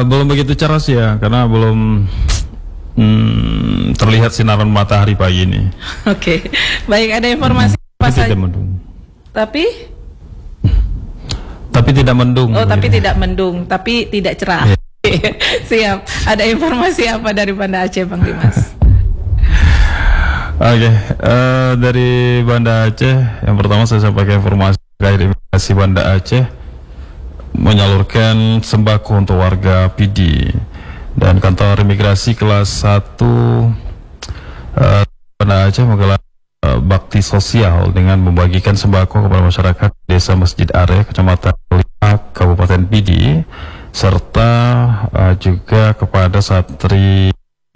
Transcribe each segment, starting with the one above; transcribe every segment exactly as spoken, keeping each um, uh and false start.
belum begitu cerah sih ya, karena belum hmm, terlihat sinaran matahari pagi ini. Oke, okay. Baik, ada informasi hmm, apa saja? Tidak mendung. Tapi? Tapi tidak mendung. Oh, tapi gitu. tidak mendung, tapi tidak cerah. Yeah. Siap. Ada informasi apa dari Banda Aceh, Bang Dimas? Oke, okay. uh, dari Banda Aceh, yang pertama saya sampaikan informasi terkait imigrasi Banda Aceh menyalurkan sembako untuk warga P D, dan kantor imigrasi kelas satu uh, Banda Aceh menggelar uh, bakti sosial dengan membagikan sembako kepada masyarakat Desa Masjid Are, Kecamatan Lima, Kabupaten P D, serta uh, juga kepada santri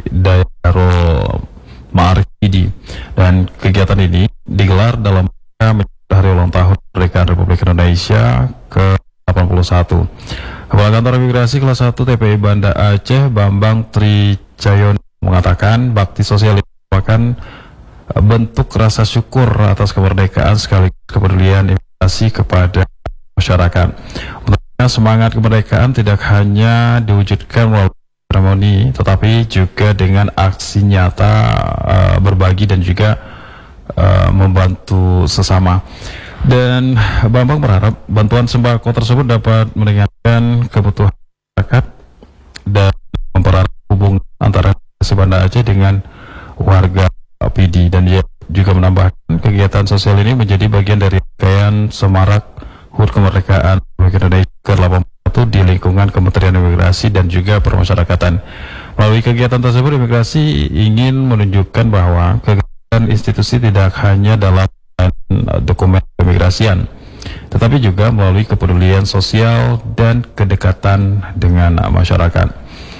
Daerah Ma'arif P D. Dan kegiatan ini digelar dalam hari ulang tahun kemerdekaan Republik Indonesia ke delapan puluh satu. Kepala Kantor Imigrasi kelas satu T P I Banda Aceh, Bambang Tricayon, mengatakan bakti sosial ini merupakan bentuk rasa syukur atas kemerdekaan sekaligus kepedulian imigrasi kepada masyarakat. Untuknya, semangat kemerdekaan tidak hanya diwujudkan melalui seremoni, tetapi juga dengan aksi nyata, uh, berbagi dan juga uh, membantu sesama. Dan Bambang berharap bantuan sembako tersebut dapat meringankan kebutuhan masyarakat dan mempererat hubungan antara Banda Aceh dengan warga P D. Dan dia juga menambahkan kegiatan sosial ini menjadi bagian dari rangkaian semarak H U T Kemerdekaan Republik Indonesia ke delapan puluh satu di lingkungan Kementerian Imigrasi dan juga Permasyarakatan. Melalui kegiatan tersebut, imigrasi ingin menunjukkan bahwa kegiatan institusi tidak hanya dalam dokumen keimigrasian, tetapi juga melalui kepedulian sosial dan kedekatan dengan masyarakat.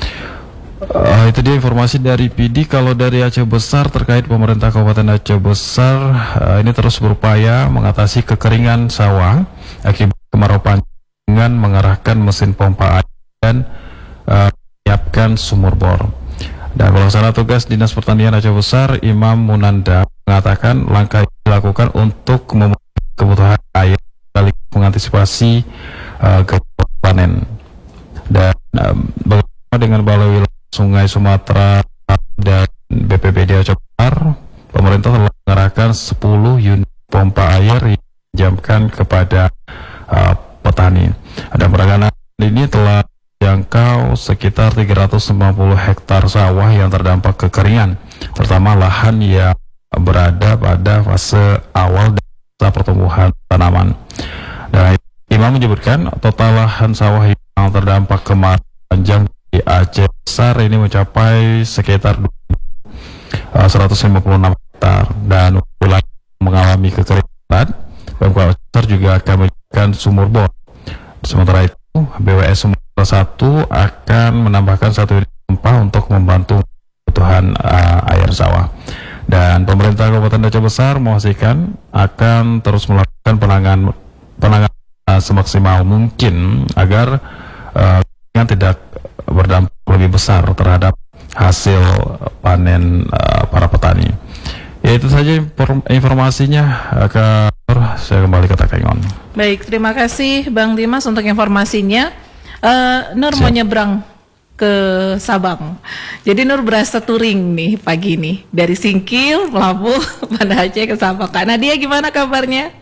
Uh, itu dia informasi dari P D. Kalau dari Aceh Besar, terkait pemerintah Kabupaten Aceh Besar uh, ini terus berupaya mengatasi kekeringan sawah akibat kemarau panjang dengan mengarahkan mesin pompa air dan uh, menyiapkan sumur bor. Dan pelaksana tugas Dinas Pertanian Aceh Besar, Imam Munanda, mengatakan langkah ini dilakukan untuk memenuhi kebutuhan air sekaligus mengantisipasi uh, gagal panen. Dan um, bagaimana dengan Balai Wilayah Sungai Sumatera dan B P B D Aceh Besar, pemerintah telah mengerahkan sepuluh unit pompa air yang dijamkan kepada uh, petani. Ada perakanan ini telah jangkau sekitar tiga ratus sembilan puluh hektar sawah yang terdampak kekeringan, terutama lahan yang berada pada fase awal dan pertumbuhan tanaman. Dan Imam menyebutkan total lahan sawah yang terdampak kemarau panjang di Aceh Besar ini mencapai sekitar seratus lima puluh enam hektar, dan wilayah mengalami kekeringan, Pemkab Aceh Besar juga akan menyiapkan sumur bor. Sementara itu, B W S Sumatera satu akan menambahkan satu unit pompa untuk membantu kebutuhan uh, air sawah. Dan pemerintah Kabupaten Aceh Besar memastikan akan terus melakukan penanganan penanganan uh, semaksimal mungkin agar uh, tidak berdampak lebih besar terhadap hasil panen uh, para petani. Ya, itu saja informasinya. Ke saya kembali ke Takengon. Baik, terima kasih Bang Dimas untuk informasinya. uh, Nur Siap. Mau nyebrang ke Sabang. Jadi Nur berasa touring nih pagi nih, dari Singkil, Labuh, Banda Aceh ke Sabang. Kak Nadia gimana kabarnya?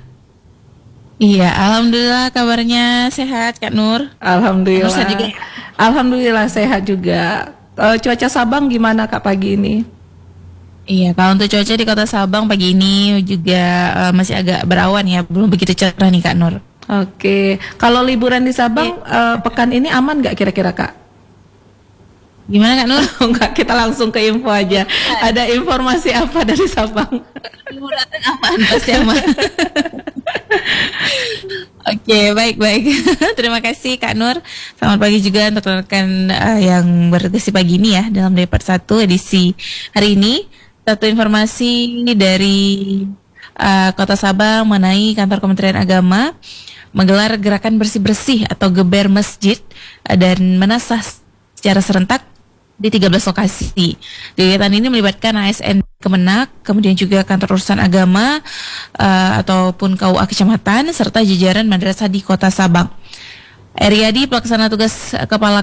Iya, alhamdulillah kabarnya sehat Kak Nur. Alhamdulillah. Nur juga. Alhamdulillah sehat juga. Uh, cuaca Sabang gimana Kak pagi ini? Iya, kalau untuk cuaca di Kota Sabang pagi ini juga uh, masih agak berawan ya, belum begitu cerah nih Kak Nur. Oke, kalau liburan di Sabang uh, pekan ini aman nggak kira-kira Kak? Gimana Kak Nur? Enggak, kita langsung ke info aja. Ada informasi apa dari Sabang? Liburan apaan pasti aman. Oke, baik-baik. Terima kasih Kak Nur. Selamat pagi juga untuk rekan uh, yang bertugas pagi ini ya dalam Depart satu edisi hari ini. Satu informasi dari uh, Kota Sabang mengenai kantor Kementerian Agama menggelar gerakan bersih-bersih atau geber masjid uh, dan menasah secara serentak di tiga belas lokasi. Kegiatan ini melibatkan A S N Kemenak, kemudian juga kantor urusan agama uh, ataupun K U A kecamatan serta jajaran madrasah di Kota Sabang. Eriadi, pelaksana tugas Kepala